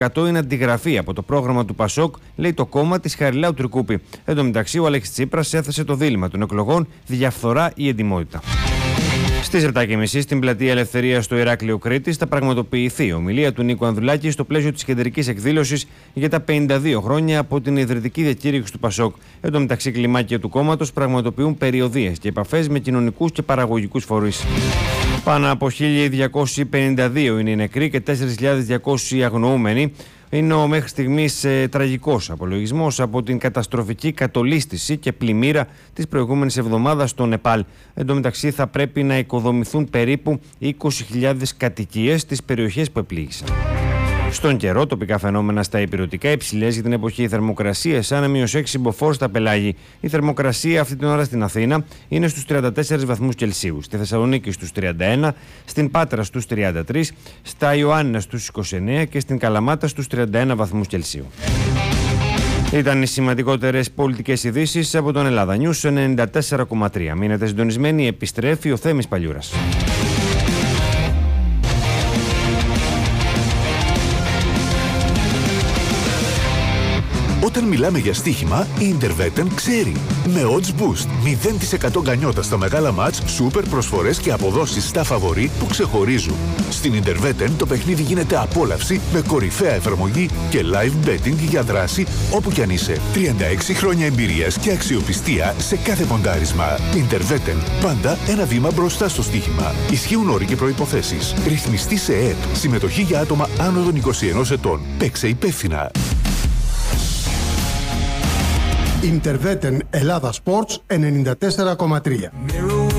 100 είναι αντιγραφή από το πρόγραμμα του Πασόκ, λέει το κόμμα της Χαριλάου Τρικούπη. Εν τω μεταξύ, ο Αλέξης Τσίπρας έθεσε το δίλημμα των εκλογών: διαφθορά ή εντιμότητα. Στις 7.30 στην πλατεία Ελευθερίας στο Ηράκλειο Κρήτης θα πραγματοποιηθεί ομιλία του Νίκου Ανδρουλάκη στο πλαίσιο της κεντρικής εκδήλωσης για τα 52 χρόνια από την ιδρυτική διακήρυξη του Πασόκ. Εν τω μεταξύ, κλιμάκια του κόμματος πραγματοποιούν περιοδίες και επαφές με κοινωνικούς και παραγωγικούς φορείς. Πάνω από 1.252 είναι οι νεκροί και 4.200 οι αγνοούμενοι. Είναι ο μέχρι στιγμής τραγικός απολογισμός από την καταστροφική κατολίσθηση και πλημμύρα της προηγούμενης εβδομάδας στο Νεπάλ. Εν τω μεταξύ, θα πρέπει να οικοδομηθούν περίπου 20.000 κατοικίες στις περιοχές που επλήγησαν. Στον καιρό, τοπικά φαινόμενα στα ηπειρωτικά, υψηλές για την εποχή θερμοκρασίες, σαν -6 μποφόρ στα πελάγη. Η θερμοκρασία αυτή την ώρα στην Αθήνα είναι στους 34 βαθμούς Κελσίου, στη Θεσσαλονίκη στους 31, στην Πάτρα στους 33, στα Ιωάννινα στους 29 και στην Καλαμάτα στους 31 βαθμούς Κελσίου. Ήταν οι σημαντικότερες πολιτικές ειδήσεις από τον Ελλάδα News 94,3. Μείνετε συντονισμένοι, επιστρέφει ο Θέμης Παλιούρας. Όταν μιλάμε για στοίχημα, η Interveten ξέρει. Με Odds Boost, 0% γκανιότα στα μεγάλα μάτς, σούπερ προσφορές και αποδόσεις στα φαβορί που ξεχωρίζουν. Στην Interveten το παιχνίδι γίνεται απόλαυση με κορυφαία εφαρμογή και live betting για δράση όπου κι αν είσαι. 36 χρόνια εμπειρίας και αξιοπιστία σε κάθε ποντάρισμα. Interveten, πάντα ένα βήμα μπροστά στο στοίχημα. Ισχύουν όροι και προϋποθέσεις. Ρυθμιστή σε ΕΕΠ. Συμμετοχή για άτομα άνω των 21 ετών. Παίξε υπεύθυνα. Interveten Ελλάδα Sports 94,3.